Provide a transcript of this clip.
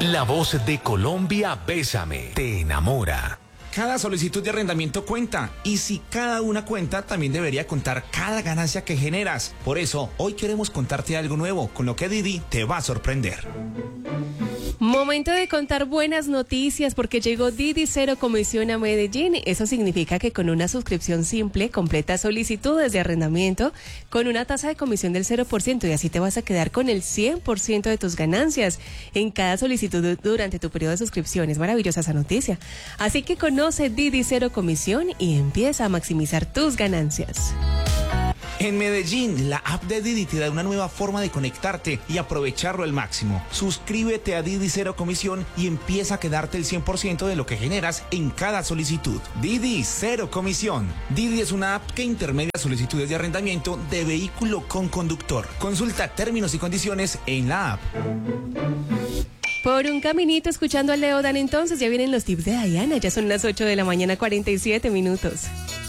La voz de Colombia, Bésame, te enamora. Cada solicitud de arrendamiento cuenta, y si cada una cuenta, también debería contar cada ganancia que generas. Por eso, hoy queremos contarte algo nuevo, con lo que Didi te va a sorprender. Momento de contar buenas noticias porque llegó Didi Cero Comisión a Medellín. Eso significa que con una suscripción simple completas solicitudes de arrendamiento con una tasa de comisión del 0% y así te vas a quedar con el 100% de tus ganancias en cada solicitud durante tu periodo de suscripción. Es maravillosa esa noticia. Así que conoce Didi Cero Comisión y empieza a maximizar tus ganancias. En Medellín, la app de Didi te da una nueva forma de conectarte y aprovecharlo al máximo. Suscríbete a Didi Cero Comisión y empieza a quedarte el 100% de lo que generas en cada solicitud. Didi Cero Comisión. Didi es una app que intermedia solicitudes de arrendamiento de vehículo con conductor. Consulta términos y condiciones en la app. Por un caminito escuchando a Leo Dan, entonces ya vienen los tips de Diana. Ya son las 8 de la mañana, 47 minutos.